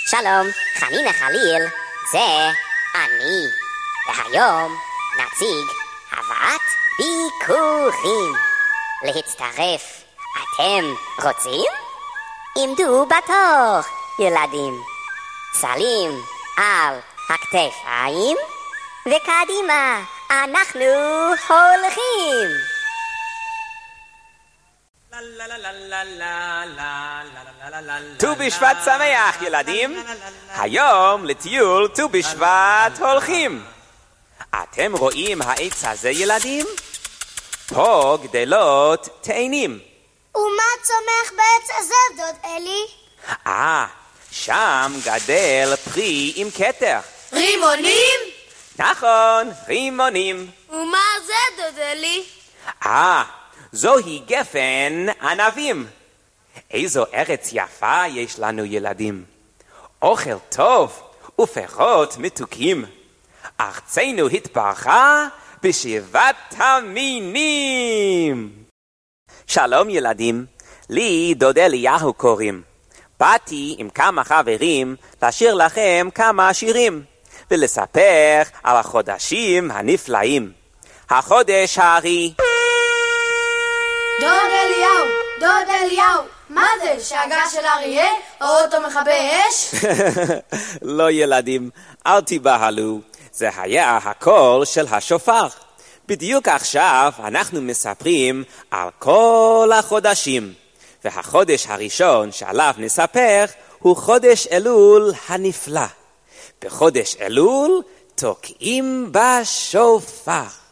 שלום, חנינה חליל, זה אני. והיום נציג הבאת ביקורים. להצטרף, אתם רוצים? עמדו בתור, ילדים. סלים על הכתפיים, וקדימה, אנחנו הולכים. ט"ו בשבט שמח, ילדים. היום לטיול ט"ו בשבט הולכים. אתם רואים העץ הזה, ילדים? פה גדלות תאנים. ומה צומח בעץ הזה, דוד אלי? שם גדל פרי עם כתר. רימונים? נכון, רימונים. ומה זה, דוד אלי? זוהי גפן ענבים. איזו ארץ יפה יש לנו, ילדים. אוכל טוב ופירות מתוקים. ארצנו התברכה בשבעת המינים. שלום, ילדים. לי דוד אליהו קוראים. באתי עם כמה חברים לשיר לכם כמה שירים ולספר על החודשים הנפלאים. החודש הארי. דוד אליהו, מה זה, שאגה של אריה או אותו מכבי אש? לא, ילדים, אל תיבהלו. זה היה הקול של השופר. בדיוק עכשיו אנחנו מספרים על כל החודשים. והחודש הראשון שעליו נספר הוא חודש אלול הנפלא. בחודש אלול תוקעים בשופר.